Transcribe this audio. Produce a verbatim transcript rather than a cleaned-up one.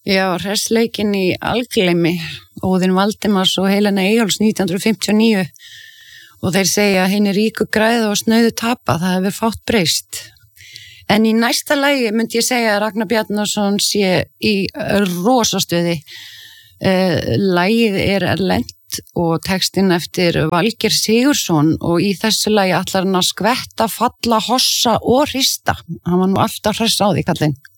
Já, hressleikin í algleymi, Óðinn Valdimars og Helena Eyjólfs nítján hundruð fimmtíu og níu og þeir segja að hinir ríku græða og snauðu tapa, það hefur fátt breyst. En í næsta lagi myndi ég segja að Ragnar Bjarnason sé í rosastuði. Uh, lagið er erlent og textinn eftir Valgeir Sigurðsson og í þessu lagi ætlar hann að skvetta, falla, hossa og hrista. Hann var nú alltaf hress á því, kallinn.